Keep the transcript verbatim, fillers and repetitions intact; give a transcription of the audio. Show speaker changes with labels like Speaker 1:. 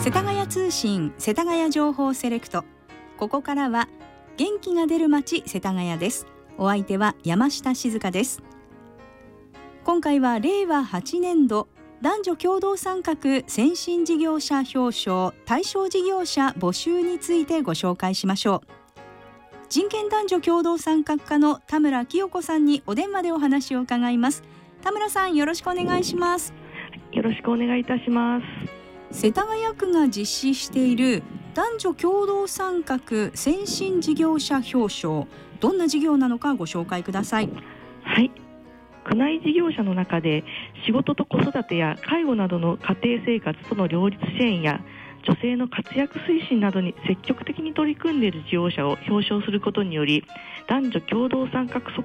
Speaker 1: 世田谷通信世田谷情報セレクト。ここからは元気が出る街世田谷です。お相手は山下静香です。今回はれいわはちねんど男女共同参画先進事業者表彰対象事業者募集についてご紹介しましょう。人権男女共同参画課の田村清子さんにお電話でお話を伺います。田村さん、よろしくお願いします。
Speaker 2: よろしくお願いいたします。
Speaker 1: 世田谷区が実施している男女共同参画先進事業者表彰、どんな事業なのかご紹介ください。
Speaker 2: はい、区内事業者の中で仕事と子育てや介護などの家庭生活との両立支援や女性の活躍推進などに積極的に取り組んでいる事業者を表彰することにより、男女共同参画促